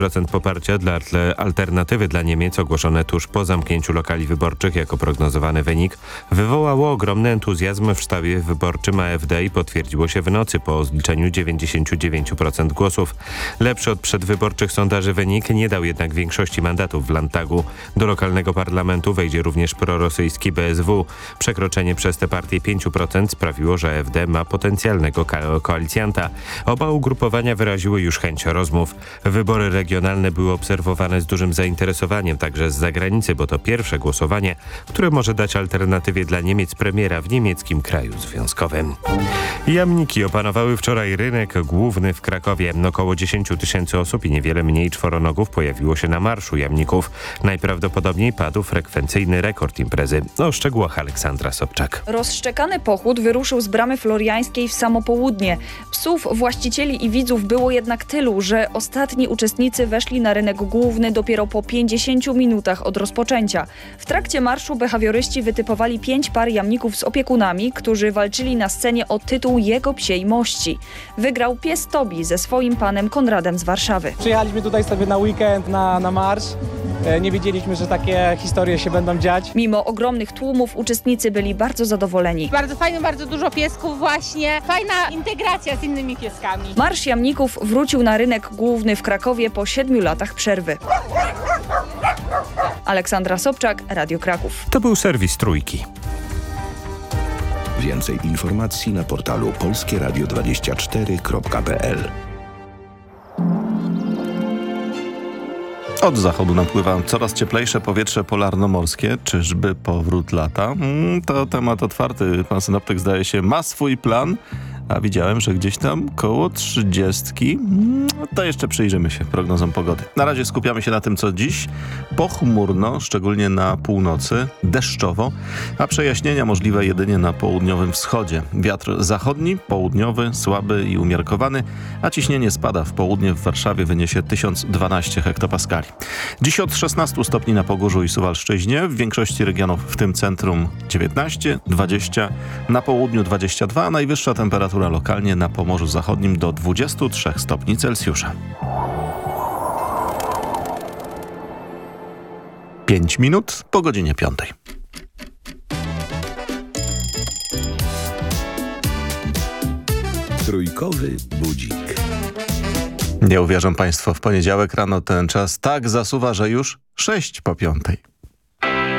Procent poparcia dla alternatywy dla Niemiec ogłoszone tuż po zamknięciu lokali wyborczych jako prognozowany wynik wywołało ogromny entuzjazm w sztabie wyborczym AfD i potwierdziło się w nocy po zliczeniu 99% głosów. Lepszy od przedwyborczych sondaży wynik nie dał jednak większości mandatów w Landtagu. Do lokalnego parlamentu wejdzie również prorosyjski BSW. Przekroczenie przez tę partię 5% sprawiło, że AfD ma potencjalnego koalicjanta. Oba ugrupowania wyraziły już chęć rozmów. Wybory regionalne były obserwowane z dużym zainteresowaniem także z zagranicy, bo to pierwsze głosowanie, które może dać alternatywie dla Niemiec premiera w niemieckim kraju związkowym. Jamniki opanowały wczoraj rynek główny w Krakowie. Około 10 000 osób i niewiele mniej czworonogów pojawiło się na marszu jamników. Najprawdopodobniej padł frekwencyjny rekord imprezy. O szczegółach Aleksandra Sobczak. Rozszczekany pochód wyruszył z bramy floriańskiej w samo południe. Psów, właścicieli i widzów było jednak tylu, że ostatni uczestnicy weszli na rynek główny dopiero po 50 minutach od rozpoczęcia. W trakcie marszu behawioryści wytypowali 5 par jamników z opiekunami, którzy walczyli na scenie o tytuł jego psiej mości. Wygrał pies Tobi ze swoim panem Konradem z Warszawy. Przyjechaliśmy tutaj sobie na weekend, na marsz. Nie wiedzieliśmy, że takie historie się będą dziać. Mimo ogromnych tłumów uczestnicy byli bardzo zadowoleni. Bardzo fajnie, bardzo dużo piesków właśnie. Fajna integracja z innymi pieskami. Marsz jamników wrócił na rynek główny w Krakowie po 7 latach przerwy. Aleksandra Sobczak, Radio Kraków. To był serwis Trójki. Więcej informacji na portalu polskieradio24.pl. Od zachodu napływa coraz cieplejsze powietrze polarnomorskie. Czyżby powrót lata? To temat otwarty. Pan synoptyk, zdaje się, ma swój plan, a widziałem, że gdzieś tam koło 30. To jeszcze przyjrzymy się prognozom pogody. Na razie skupiamy się na tym, co dziś. Pochmurno, szczególnie na północy, deszczowo, a przejaśnienia możliwe jedynie na południowym wschodzie. Wiatr zachodni, południowy, słaby i umiarkowany, a ciśnienie spada. W południe w Warszawie wyniesie 1012 hektopaskali. Dziś od 16 stopni na Pogórzu i Suwalszczyźnie, w większości regionów, w tym centrum 19, 20, na południu 22, a najwyższa temperatura lokalnie na Pomorzu Zachodnim do 23 stopni Celsjusza. 5 minut po godzinie 5. Trójkowy budzik. Nie uwierzą Państwo, w poniedziałek rano ten czas tak zasuwa, że już 6 po 5.